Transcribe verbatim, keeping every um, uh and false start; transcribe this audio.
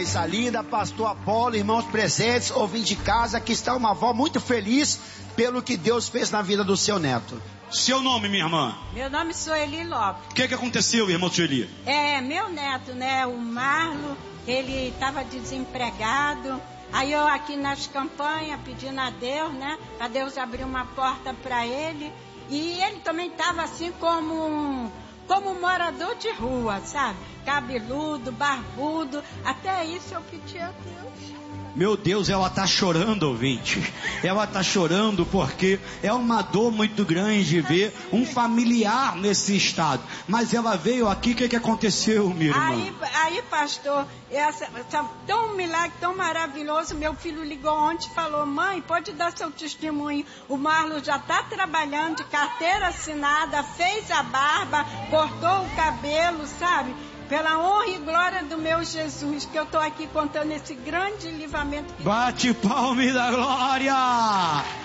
Coisa linda, pastor Apolo, irmãos presentes, ouvinte de casa, aqui está uma avó muito feliz pelo que Deus fez na vida do seu neto. Seu nome, minha irmã? Meu nome é Sueli Lopes. O que que aconteceu, irmão Sueli? É, meu neto, né, o Marlon, ele estava desempregado. Aí eu aqui nas campanhas pedindo a Deus, né, a Deus abrir uma porta para ele. E ele também estava assim como um, como um morador de rua, sabe? Cabeludo, barbudo, até isso eu pedi a Deus. Meu Deus, ela está chorando, ouvinte. Ela está chorando porque é uma dor muito grande ver um familiar nesse estado. Mas ela veio aqui, o que, que aconteceu, minha irmã? Aí, aí pastor, essa, essa, tão milagre, tão maravilhoso, meu filho ligou ontem e falou, mãe, pode dar seu testemunho. O Marlon já está trabalhando de carteira assinada, fez a barba, cortou o cabelo, sabe? Pela honra e glória do meu Jesus, que eu estou aqui contando esse grande livramento. Que... Bate palme da glória!